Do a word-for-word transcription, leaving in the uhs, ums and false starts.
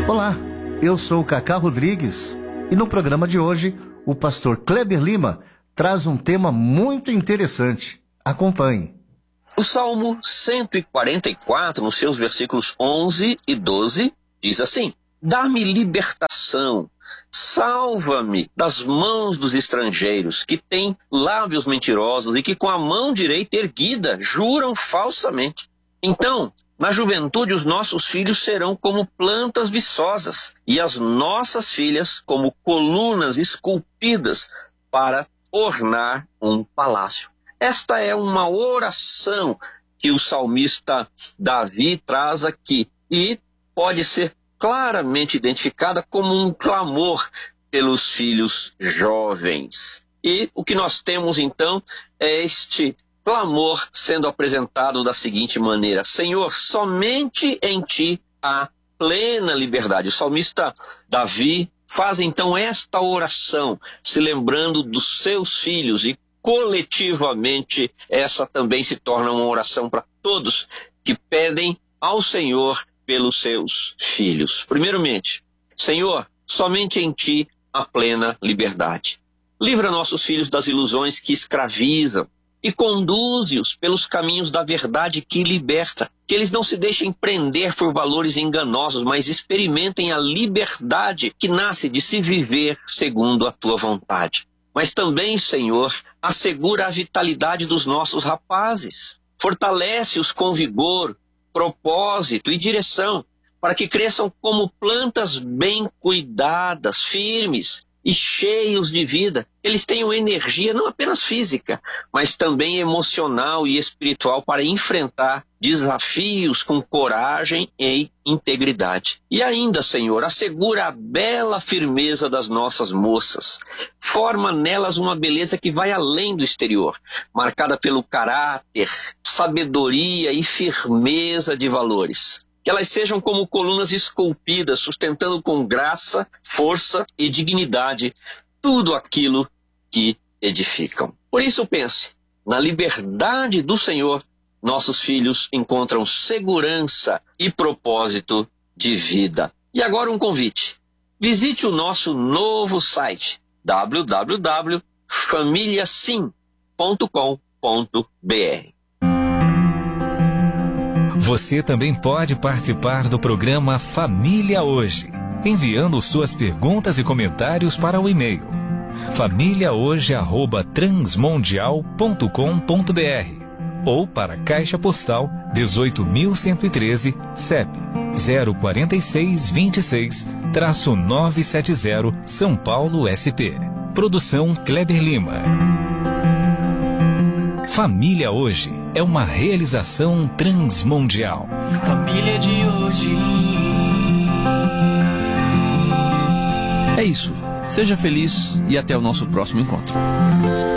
Olá, eu sou o Cacá Rodrigues e no programa de hoje o pastor Kleber Lima traz um tema muito interessante. Acompanhe. O Salmo cento e quarenta e quatro, nos seus versículos onze e doze, diz assim: dá-me libertação, salva-me das mãos dos estrangeiros, que têm lábios mentirosos e que com a mão direita erguida juram falsamente. Então, na juventude os nossos filhos serão como plantas viçosas e as nossas filhas como colunas esculpidas para ornar um palácio. Esta é uma oração que o salmista Davi traz aqui e pode ser claramente identificada como um clamor pelos filhos jovens. E o que nós temos então é este clamor sendo apresentado da seguinte maneira: Senhor, somente em Ti há plena liberdade. O salmista Davi faz então esta oração, se lembrando dos seus filhos, e coletivamente essa também se torna uma oração para todos que pedem ao Senhor pelos seus filhos. Primeiramente, Senhor, somente em Ti há plena liberdade. Livra nossos filhos das ilusões que escravizam e conduze-os pelos caminhos da verdade que liberta. Que eles não se deixem prender por valores enganosos, mas experimentem a liberdade que nasce de se viver segundo a Tua vontade. Mas também, Senhor, assegura a vitalidade dos nossos rapazes. Fortalece-os com vigor, propósito e direção, para que cresçam como plantas bem cuidadas, firmes e cheios de vida. Eles tenham energia não apenas física, mas também emocional e espiritual para enfrentar desafios com coragem e integridade. E ainda, Senhor, assegura a bela firmeza das nossas moças. Forma nelas uma beleza que vai além do exterior, marcada pelo caráter, sabedoria e firmeza de valores. Que elas sejam como colunas esculpidas, sustentando com graça, força e dignidade tudo aquilo que edificam. Por isso pense, na liberdade do Senhor, nossos filhos encontram segurança e propósito de vida. E agora um convite. Visite o nosso novo site, w w w ponto família sim ponto com ponto b r. Você também pode participar do programa Família Hoje, enviando suas perguntas e comentários para o e-mail família hoje arroba transmundial ponto com ponto b r ou para a Caixa Postal dezoito mil cento e treze, C E P zero quatro seis dois seis, nove sete zero, São Paulo, S P. Produção Kleber Lima. Família Hoje é uma realização transmundial. Família de hoje. É isso. Seja feliz e até o nosso próximo encontro.